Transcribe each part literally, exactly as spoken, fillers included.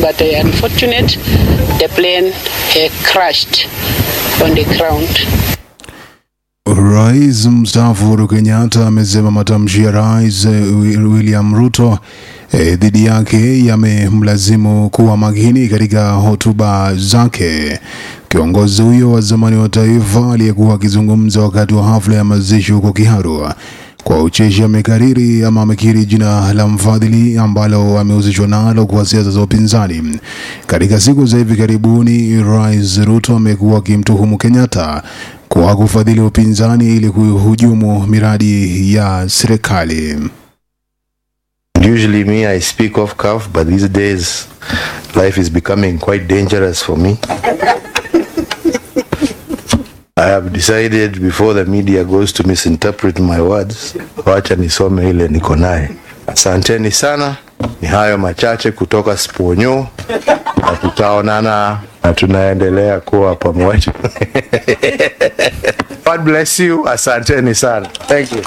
but uh, unfortunate, the plane uh, crashed on the ground. Rais mstaafu Uhuru Kenyatta amesema matamshi ya Rais William Ruto E, dhidi yake yamemlazimu kuwa makini katika hotuba zake. Kiongozi huyo wa zamani wa taifa aliyekuwa akizungumza wakati wa hafla ya mazishi huko Kiharu kwa ucheshi amekariri ama amekiri jina la mfadhili ambalo amehusishwa nalo kwa siasa za upinzani. Katika siku za hivi karibuni, Rais Ruto amekuwa akimtuhumu Kenyatta kwa kufadhili upinzani ili kuhujumu miradi ya serikali. Usually me, I speak off cuff, but these days life is becoming quite dangerous for me. I have decided before the media goes to misinterpret my words, wacha nisome ile niko naye. Asanteni sana, ni hayo machache kutoka Sponyo, na tutaonana na tunaendelea kuwa pamoja. God bless you, asanteni sana. Thank you.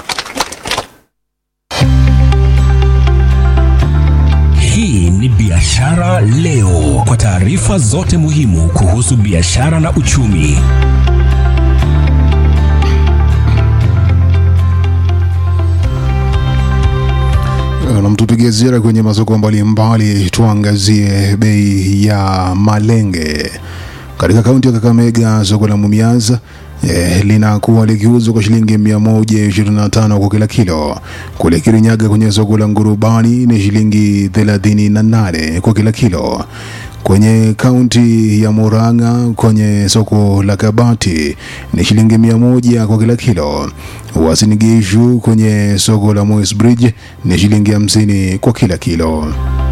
Hii ni Biashara Leo, kwa taarifa zote muhimu kuhusu biashara na uchumi. Na mtupigie ziara kwenye masoko mbalimbali, tuangazie bei ya malenge. Katika kaunti ya Kakamega, soko la Mumias eh, linakuwa likiuzwa kwa shilingi mia moja ishirini na tano kwa kila kilo. Kule Kirinyaga kwenye soko la Ngurubani ni shilingi thelathini na nane kwa kila kilo. Kwenye kaunti ya Murang'a kwenye soko la Kabati ni shilingi mia moja kwa kila kilo. Uasin Gishu kwenye soko la Moi's Bridge ni shilingi hamsini kwa kila kilo.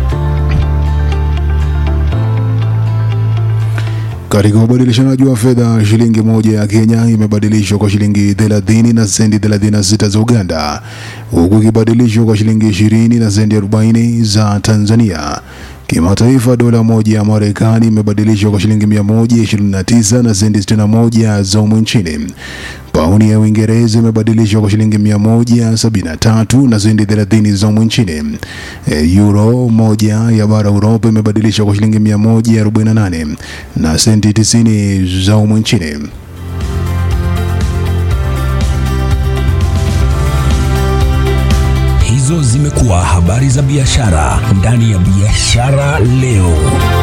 Katika ubadilishanaji wa fedha, shilingi moja ya Kenya imebadilishwa kwa shilingi thelathini na sendi thelathini na sita za Uganda, huku ikibadilishwa kwa shilingi ishirini na sendi arobaini za Tanzania. Kimataifa, dola moja ya Marekani imebadilishwa kwa shilingi mia moja ishirini na tisa na sendi sitini na moja za humu nchini. Pauni ya Uingereza imebadilishwa kwa shilingi mia moja sabini na tatu na sendi thelathini za humu nchini. E, Euro moja ya bara Europa imebadilishwa kwa shilingi mia moja arobaini na nane na sendi tisini za humu nchini. Hizo zimekuwa habari za biashara ndani ya Biashara Leo.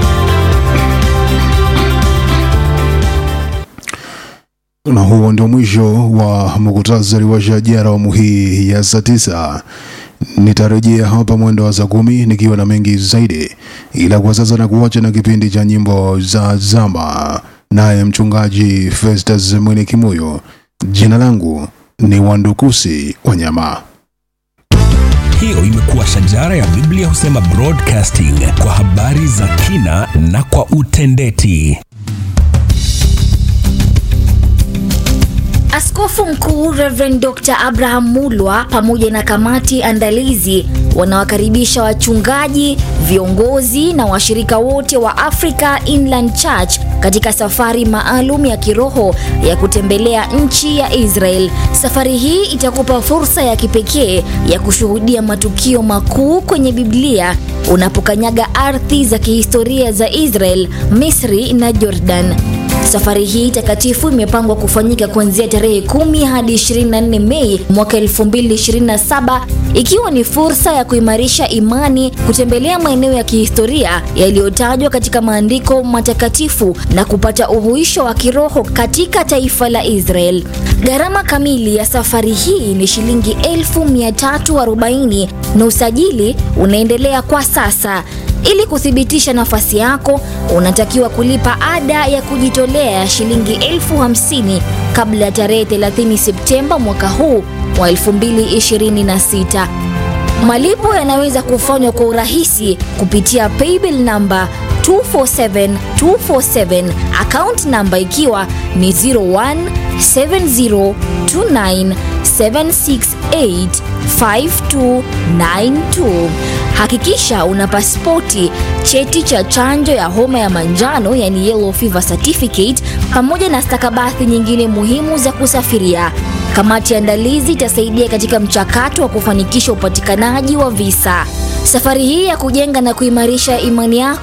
Na huo ndio mwisho wa muktasari wa shajara wa hii ya saa tisa. Nitarejea hapa mwendo wa saa kumi nikiwa na mengi zaidi, ila kwa sasa na kuacha na kipindi cha nyimbo za zama naye mchungaji Festus Mwene Kimuyo. Jina langu ni Wandukusi Wanyama. Hiyo imekuwa shajara ya Biblia Husema Broadcasting, kwa habari za kina na kwa utendeti. Askofu Mkuu Reverend Doctor Abraham Mulwa pamoja na kamati andalizi wanawakaribisha wachungaji, viongozi na washirika wote wa Africa Inland Church katika safari maalum ya kiroho ya kutembelea nchi ya Israel. Safari hii itakupa fursa ya kipekee ya kushuhudia matukio makuu kwenye Biblia unapokanyaga ardhi za kihistoria za Israel, Misri na Jordan. Safari hii takatifu imepangwa kufanyika kuanzia tarehe kumi hadi ishirini na nne Mei mwaka elfu mbili ishirini na saba, ikiwa ni fursa ya kuimarisha imani, kutembelea maeneo ya kihistoria yaliyotajwa katika maandiko matakatifu na kupata uhuisho wa kiroho katika taifa la Israel. Gharama kamili ya safari hii ni shilingi elfu mia tatu arobaini na usajili unaendelea kwa sasa. Ili kuthibitisha nafasi yako, unatakiwa kulipa ada ya kujitolea ya shilingi elfu hamsini kabla ya tarehe thelathini Septemba mwaka huu wa elfu mbili ishirini na sita. Malipo yanaweza kufanywa kwa urahisi kupitia paybill number two four seven two four seven, account number ikiwa ni zero one seven zero two nine seven six eight five two nine two. Hakikisha una pasipoti, cheti cha chanjo ya homa ya manjano yani yellow fever certificate, pamoja na stakabadhi nyingine muhimu za kusafiria. Kamati andalizi itasaidia katika mchakato wa kufanikisha upatikanaji wa visa. Safari hii ya kujenga na kuimarisha imani yako